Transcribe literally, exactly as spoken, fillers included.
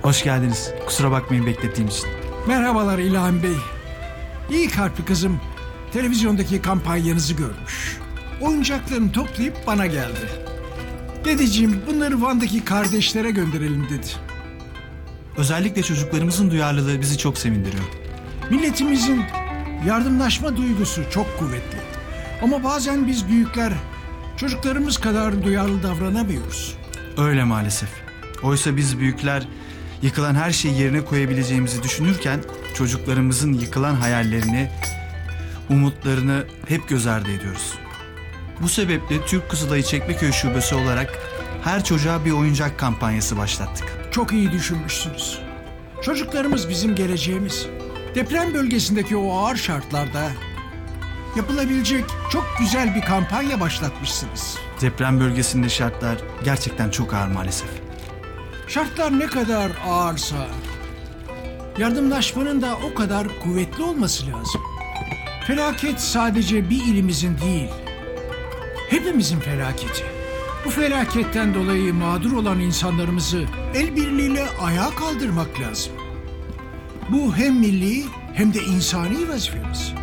Hoş geldiniz. Kusura bakmayın beklettiğim için. Merhabalar İlhan Bey. İyi kalpli kızım televizyondaki kampanyanızı görmüş. Oyuncaklarını toplayıp bana geldi. Dedeciğim bunları Van'daki kardeşlere gönderelim dedi. Özellikle çocuklarımızın duyarlılığı bizi çok sevindiriyor. Milletimizin yardımlaşma duygusu çok kuvvetli. Ama bazen biz büyükler çocuklarımız kadar duyarlı davranamıyoruz. Öyle maalesef. Oysa biz büyükler yıkılan her şeyi yerine koyabileceğimizi düşünürken çocuklarımızın yıkılan hayallerini, umutlarını hep göz ardı ediyoruz. Bu sebeple Türk Kızılayı Çekmeköy Şubesi olarak her çocuğa bir oyuncak kampanyası başlattık. Çok iyi düşünmüşsünüz. Çocuklarımız bizim geleceğimiz. Deprem bölgesindeki o ağır şartlarda yapılabilecek çok güzel bir kampanya başlatmışsınız. Deprem bölgesinde şartlar gerçekten çok ağır maalesef. Şartlar ne kadar ağırsa yardımlaşmanın da o kadar kuvvetli olması lazım. Felaket sadece bir ilimizin değil, hepimizin felaketi. Bu felaketten dolayı mağdur olan insanlarımızı el birliğiyle ayağa kaldırmak lazım. Bu hem milli hem de insani vazifemiz.